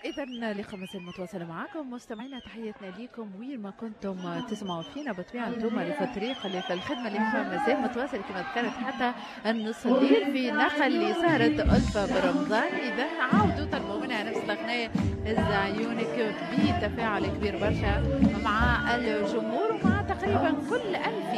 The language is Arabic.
إذا لقاء مازال متواصل معكم مستمعينا، تحياتنا ليكم وين ما كنتم تسمعوا فينا. بالطبيعة انتم اللي في الطريق، اللي في الخدمة، اللي مازال متواصل كما ذكرت حتى النص الليل في نقل لسهرة ألفة برمضان. إذا عاودوا طلبوا منها نفس الأغنية هز عيونك بتفاعل كبير برشا مع الجمهور ومع تقريبا كل ألف